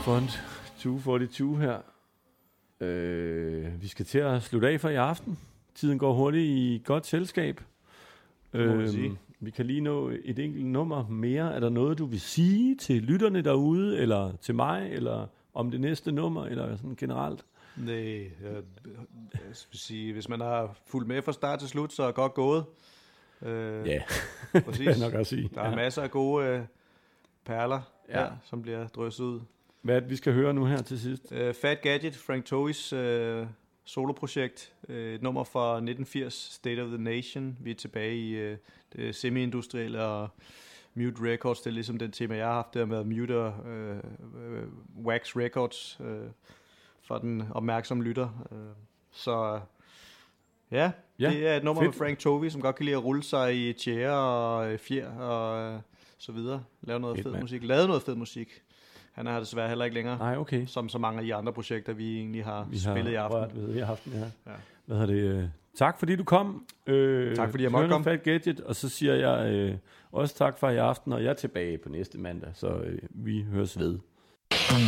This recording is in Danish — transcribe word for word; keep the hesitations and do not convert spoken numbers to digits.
Front to forty-two her. Øh, vi skal til at slutte af for i aften. Tiden går hurtigt i godt selskab. Øh, vi kan lige nå et enkelt nummer mere. Er der noget, du vil sige til lytterne derude, eller til mig, eller om det næste nummer, eller sådan generelt? Nej, jeg, jeg vil sige, hvis man har fulgt med fra start til slut, så er godt gået. Øh, ja, præcis. det er nok at sige. Der er ja. masser af gode øh, perler, ja. her, som bliver drysset ud. Hvad er det, vi skal høre nu her til sidst? Uh, Fat Gadget, Frank Tovis uh, soloprojekt. Uh, et nummer fra nitten firs, State of the Nation. Vi er tilbage i uh, det semi-industrielle og Mute Records. Det er ligesom den tema, jeg har haft der med Mute og uh, uh, Wax Records uh, for den opmærksomme lytter. Uh, så ja, ja, det er et nummer fedt. Med Frank Tovey, som godt kan lide at rulle sig i tjære og fjer og uh, så videre. Lave noget fedt, fed man. musik. Lave noget fed musik. Han er desværre heller ikke længere, Nej, okay. som så mange af de andre projekter, vi egentlig har vi spillet har i aften. Rørt ved i aften, ja. Ja. Hvad hedder det? Tak fordi du kom. Øh, tak fordi jeg måtte komme. Fat Gadget, og så siger jeg øh, også tak for i aften, og jeg er tilbage på næste mandag, så øh, vi høres ved.